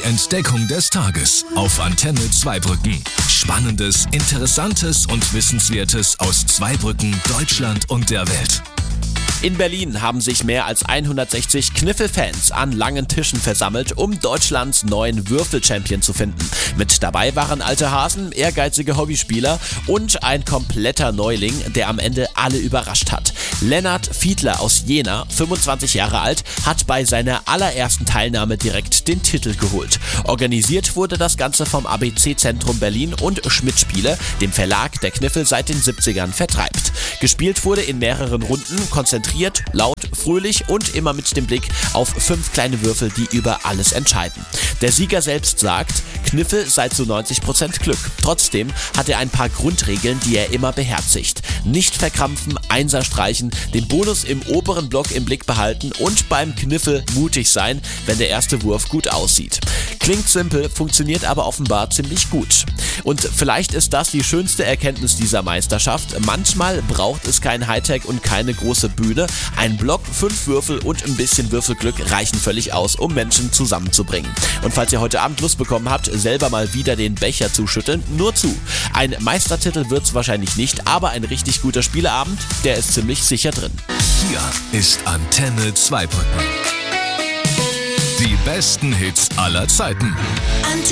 Entdeckung des Tages auf Antenne Zweibrücken. Spannendes, Interessantes und Wissenswertes aus Zweibrücken, Deutschland und der Welt. In Berlin haben sich mehr als 160 Kniffelfans an langen Tischen versammelt, um Deutschlands neuen Würfel-Champion zu finden. Mit dabei waren alte Hasen, ehrgeizige Hobbyspieler und ein kompletter Neuling, der am Ende alle überrascht hat. Lennart Fiedler aus Jena, 25 Jahre alt, hat bei seiner allerersten Teilnahme direkt den Titel geholt. Organisiert wurde das Ganze vom ABC-Zentrum Berlin und Schmidt Spiele, dem Verlag, der Kniffel seit den 70ern vertreibt. Gespielt wurde in mehreren Runden, konzentriert, laut, fröhlich und immer mit dem Blick auf 5 kleine Würfel, die über alles entscheiden. Der Sieger selbst sagt, Kniffel sei zu 90% Glück. Trotzdem hat er ein paar Grundregeln, die er immer beherzigt. Nicht verkrampfen, Einser streichen, den Bonus im oberen Block im Blick behalten und beim Kniffel mutig sein, wenn der erste Wurf gut aussieht. Klingt simpel, funktioniert aber offenbar ziemlich gut. Und vielleicht ist das die schönste Erkenntnis dieser Meisterschaft. Manchmal braucht es kein Hightech und keine große Bühne. Ein Block, 5 Würfel und ein bisschen Würfelglück reichen völlig aus, um Menschen zusammenzubringen. Und falls ihr heute Abend Lust bekommen habt, selber mal wieder den Becher zu schütteln, nur zu. Ein Meistertitel wird's wahrscheinlich nicht, aber ein richtig guter Spieleabend, der ist ziemlich sicher drin. Hier ist Antenne Zweibrücken. Die besten Hits aller Zeiten.